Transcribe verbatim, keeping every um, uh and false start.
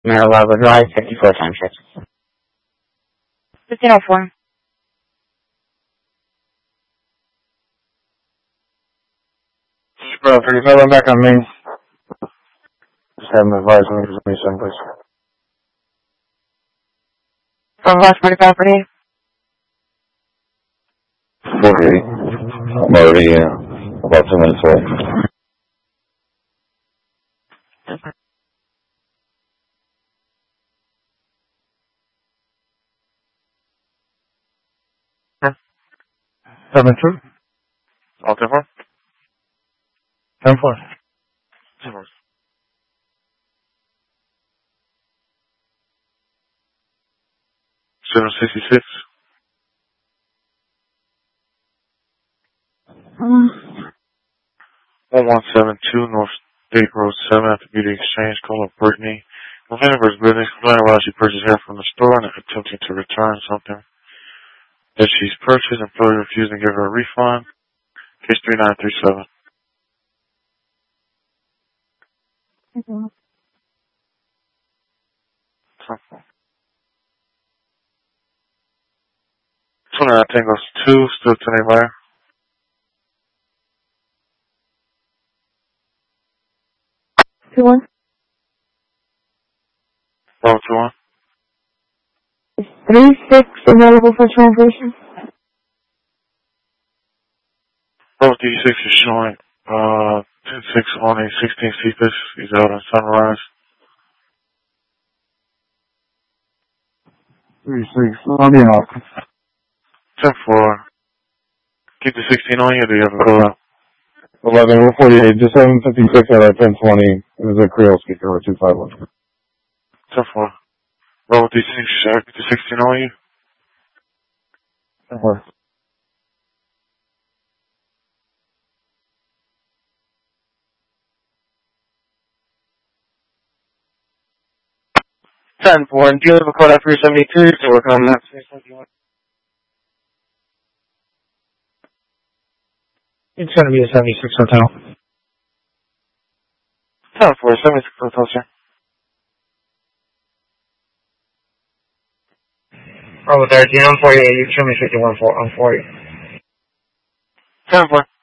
Marilava Drive, fifty-four Townships. fifteen oh four. Property, no one back on me. Just have them advise me for me someplace. From Lost Party Property. forty-eight. I'm already uh, about two minutes away. Seven two. All ten four. Ten four. Ten four. Seven sixty six. One one seven two North State Road seven at the Beauty Exchange. Call up Brittany. November's business complaint about she purchased hair from the store and attempting to return something that she's purchased. Employee refused to give her a refund. Case three nine three seven. Mm-hmm. twenty-nine Tangos two, still ten eight buyer. Two one. Level two one. Is three six available for translation? Level three six is showing uh ten six on a sixteen Cephas. He's out on Sunrise. Three six. I'll be out. ten four. Keep the sixteen on you, or do you have a call out? Eleven. We're forty-eight. Just seven fifty six at our ten twenty. It was a Creole speaker or two five one. ten four. Level three six. Uh, keep the sixteen on you. Ten four. ten four, and do you have a code at three seventy-two to work on that? It's going to be a seventy-six hotel. ten four, seventy-six hotel, sir. Bravo thirteen, I'm forty-eight, you show me fifty-one for, I'm forty. ten four.